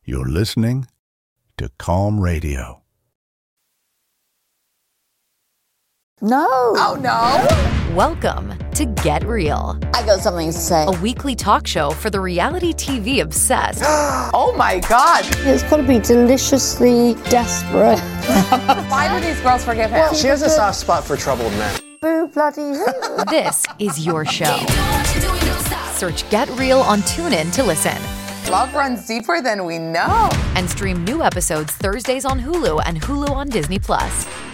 You're listening to Calm Radio. No. Oh, no. Welcome to Get Real. I got something to say. A weekly talk show for the reality TV obsessed. Oh, my God. It's got to be deliciously desperate. Why do these girls forgive him? She has a soft spot for troubled men. Boo bloody hoo. This is your show. Search Get Real on TuneIn to listen. Love runs deeper than we know. And stream new episodes Thursdays on Hulu and Hulu on Disney+.